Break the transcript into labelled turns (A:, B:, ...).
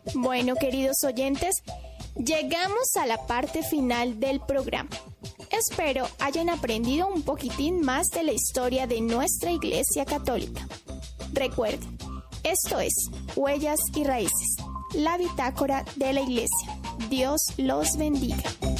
A: Bueno, queridos oyentes, llegamos a la parte final del programa. Espero hayan aprendido un poquitín más de la historia de nuestra Iglesia Católica. Recuerden, esto es Huellas y Raíces, la bitácora de la Iglesia. Dios los bendiga.